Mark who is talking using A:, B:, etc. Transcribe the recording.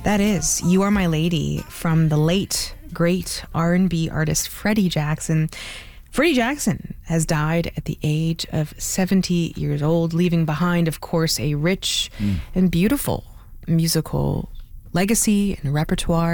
A: That is You Are My Lady from the late, great R&B artist Freddie Jackson. Freddie Jackson has died at the age of 70 years old, leaving behind, of course, a rich and beautiful musical legacy and repertoire.